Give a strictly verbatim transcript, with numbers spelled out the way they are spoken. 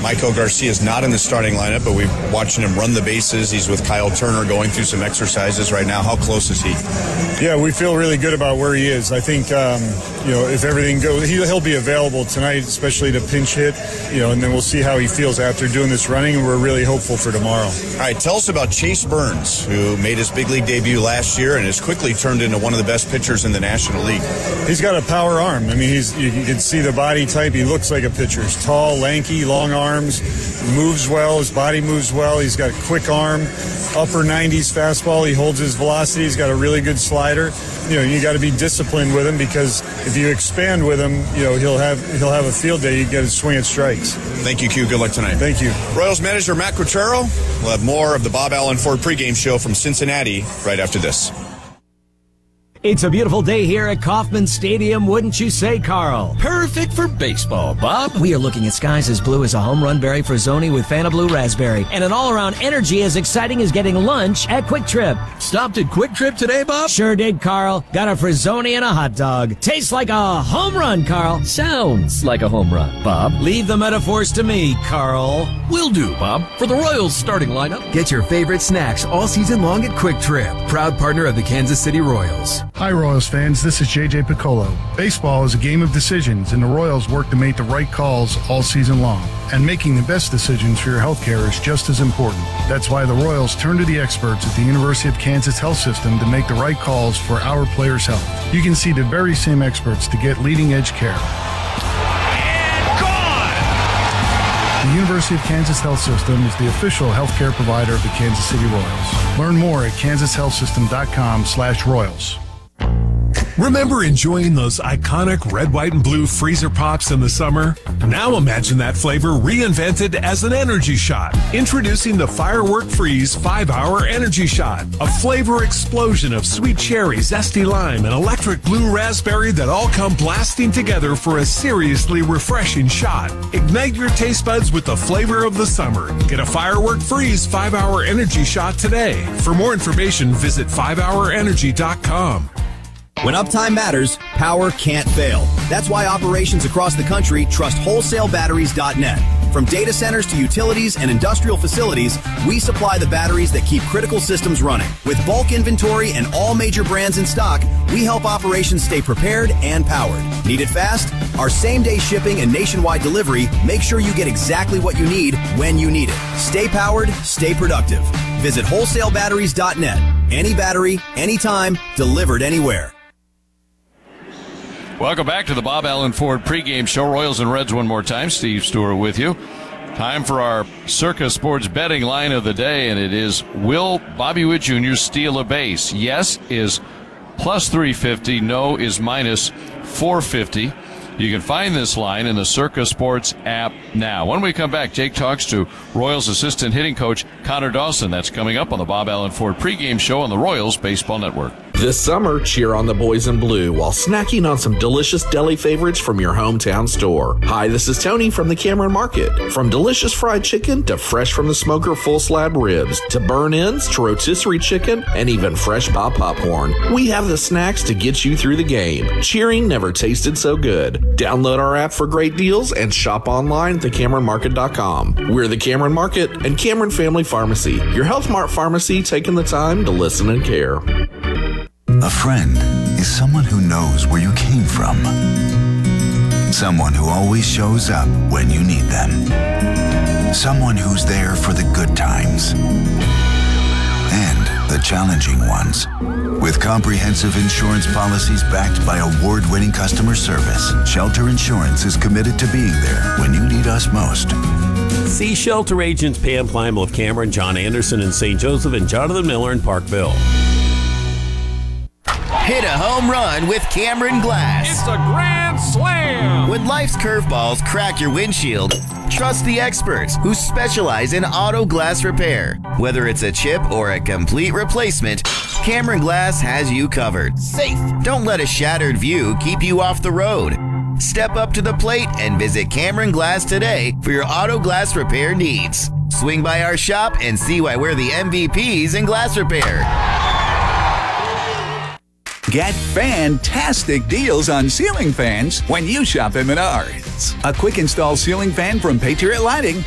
Michael Garcia is not in the starting lineup, but we're watching him run the bases. He's with Kyle Turner going through some exercises right now. How close is he? Yeah, we feel really good about where he is. I think, um, you know, if everything goes, he'll be available tonight, especially to pinch hit, you know, and then we'll see how he feels after doing this running, and we're really hopeful for tomorrow. All right, tell us about Chase Burns, who made his big league debut last year and has quickly turned into one of the best pitchers in the National League. He's got a power arm. I mean, he's you can see the body type. He looks like a pitcher. He's tall, lanky, long arms, moves well. His body moves well. He's got a quick arm, upper nineties fastball. He holds his velocity. He's got a really good slider. You know, you got to be disciplined with him, because if you expand with him, you know, he'll have he'll have a field day. You get to swing at strikes. Thank you, Q. Good luck tonight. Thank you. Royals manager Matt Quatraro will have more of the Bob Allen Ford pregame show from Cincinnati right after this. It's a beautiful day here at Kauffman Stadium, wouldn't you say, Carl? Perfect for baseball, Bob. We are looking at skies as blue as a home run berry for Zoni with Fanta Blue Raspberry, and an all-around energy as exciting as getting lunch at Quick Trip. Stopped at Quick Trip today, Bob? Sure did, Carl. Got a Frizzoni and a hot dog. Tastes like a home run, Carl. Sounds like a home run, Bob. Leave the metaphors to me, Carl. Will do, Bob. For the Royals starting lineup. Get your favorite snacks all season long at Quick Trip, proud partner of the Kansas City Royals. Hi, Royals fans. This is J J Piccolo. Baseball is a game of decisions, and the Royals work to make the right calls all season long. And making the best decisions for your health care is just as important. That's why the Royals turn to the experts at the University of Kansas Health System to make the right calls for our players' health. You can see the very same experts to get leading-edge care. And gone! The University of Kansas Health System is the official healthcare provider of the Kansas City Royals. Learn more at kansas health system dot com slash royals. Remember enjoying those iconic red, white, and blue freezer pops in the summer? Now imagine that flavor reinvented as an energy shot. Introducing the Firework Freeze five hour Energy Shot. A flavor explosion of sweet cherry, zesty lime, and electric blue raspberry that all come blasting together for a seriously refreshing shot. Ignite your taste buds with the flavor of the summer. Get a Firework Freeze five hour Energy Shot today. For more information, visit five hour energy dot com. When uptime matters, power can't fail. That's why operations across the country trust wholesale batteries dot net. From data centers to utilities and industrial facilities, we supply the batteries that keep critical systems running. With bulk inventory and all major brands in stock, we help operations stay prepared and powered. Need it fast? Our same-day shipping and nationwide delivery make sure you get exactly what you need when you need it. Stay powered, stay productive. Visit wholesale batteries dot net. Any battery, anytime, delivered anywhere. Welcome back to the Bob Allen Ford pregame show. Royals and Reds one more time. Steve Stewart with you. Time for our Circa Sports betting line of the day, and it is, will Bobby Witt Junior steal a base? Yes is plus three fifty. No is minus four fifty. You can find this line in the Circa Sports app now. When we come back, Jake talks to Royals assistant hitting coach Connor Dawson. That's coming up on the Bob Allen Ford pregame show on the Royals Baseball Network. This summer, cheer on the boys in blue while snacking on some delicious deli favorites from your hometown store. Hi, this is Tony from the Cameron Market. From delicious fried chicken to fresh from the smoker full slab ribs to burn-ins to rotisserie chicken and even fresh pop popcorn, we have the snacks to get you through the game. Cheering never tasted so good. Download our app for great deals and shop online at the cameron market dot com. We're the Cameron Market and Cameron Family Pharmacy, your Health Mart pharmacy taking the time to listen and care. A friend is someone who knows where you came from. Someone who always shows up when you need them. Someone who's there for the good times and the challenging ones. With comprehensive insurance policies backed by award-winning customer service, Shelter Insurance is committed to being there when you need us most. See Shelter Agents Pam Plimal of Cameron, John Anderson in Saint Joseph, and Jonathan Miller in Parkville. Hit a home run with Cameron Glass. It's a grand slam. When life's curveballs crack your windshield, trust the experts who specialize in auto glass repair. Whether it's a chip or a complete replacement, Cameron Glass has you covered. Safe. Don't let a shattered view keep you off the road. Step up to the plate and visit Cameron Glass today for your auto glass repair needs. Swing by our shop and see why we're the M V Ps in glass repair. Get fantastic deals on ceiling fans when you shop at Menards. A quick install ceiling fan from Patriot Lighting